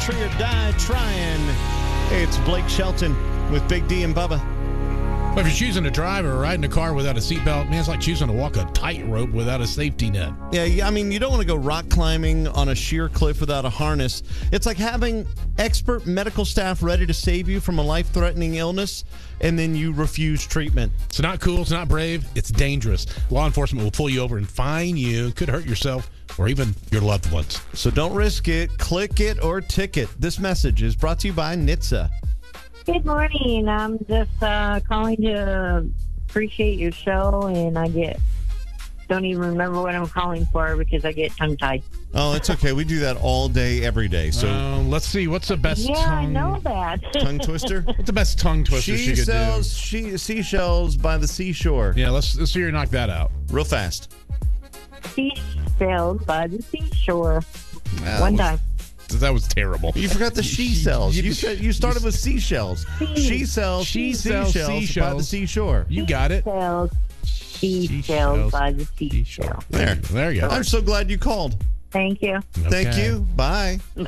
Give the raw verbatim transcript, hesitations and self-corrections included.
country or die trying. Hey, it's Blake Shelton with Big D and Bubba. Well, if you're choosing to drive or ride in a car without a seatbelt, man, it's like choosing to walk a tightrope without a safety net. Yeah, yeah, I mean, you don't want to go rock climbing on a sheer cliff without a harness. It's like having expert medical staff ready to save you from a life-threatening illness, and then you refuse treatment. It's not cool. It's not brave. It's dangerous. Law enforcement will pull you over and fine you. Could hurt yourself or even your loved ones. So don't risk it. Click it or ticket. This message is brought to you by N H T S A. Good morning. I'm just uh, calling to appreciate your show, and I get don't even remember what I'm calling for because I get tongue-tied. Oh, it's okay. We do that all day, every day. So uh, let's see. What's the best yeah, tongue? I know that. Tongue twister? What's the best tongue twister She she could sells she, seashells by the seashore. do? Yeah, let's, let's see her knock that out. Real fast. Seashells by the seashore. Wow. One time. That was terrible. You forgot the she sells. You said you started with seashells. She sells She seashells, sells by the seashells. seashore. You got it. Seashells. Seashells Seashells. by the seashore. There. There you go. I'm so glad you called. Thank you. Thank Okay. you. Bye.